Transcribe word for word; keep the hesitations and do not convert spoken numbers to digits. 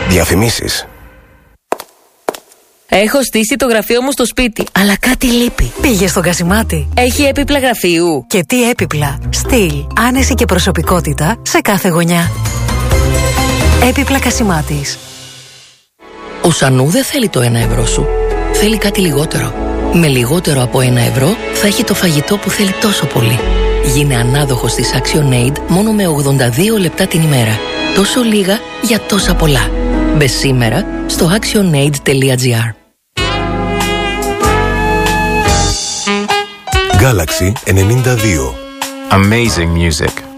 Διαφημίσεις. Έχω στήσει το γραφείο μου στο σπίτι, αλλά κάτι λείπει. Πήγε στον Κασιμάτη. Έχει έπιπλα γραφείου. Και τι έπιπλα. Στυλ, άνεση και προσωπικότητα σε κάθε γωνιά. Έπιπλα Κασιμάτης. Ο Σανού δεν θέλει το ένα ευρώ σου. Θέλει κάτι λιγότερο. Με λιγότερο από ένα ευρώ θα έχει το φαγητό που θέλει τόσο πολύ. Γίνε ανάδοχος της ActionAid μόνο με ογδόντα δύο λεπτά την ημέρα. Τόσο λίγα για τόσα πολλά. Μπε σήμερα στο actionaid τελεία gr. Galaxy ενενήντα δύο. Amazing music.